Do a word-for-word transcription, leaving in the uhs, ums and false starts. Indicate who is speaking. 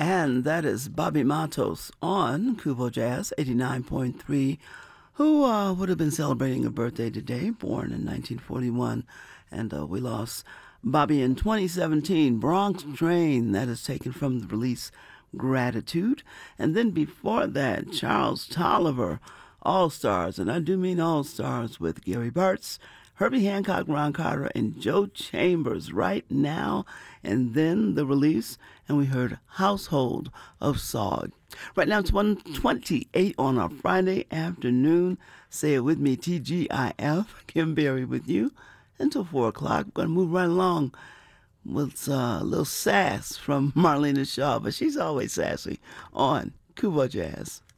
Speaker 1: And that is Bobby Matos on Kubo Jazz eighty-nine point three, who uh, would have been celebrating a birthday today, born in nineteen forty-one. And uh, we lost Bobby in twenty seventeen. Bronx Train, that is taken from the release Gratitude. And then before that, Charles Tolliver, All Stars. And I do mean All Stars with Gary Bartz, Herbie Hancock, Ron Carter, and Joe Chambers right now. And then the release, and we heard Household of Sog. Right now it's one twenty-eight on a Friday afternoon. Say it with me, T G I F, Kim Berry with you until four o'clock. We're going to move right along with uh, a little sass from Marlena Shaw, but she's always sassy on Kubo Jazz.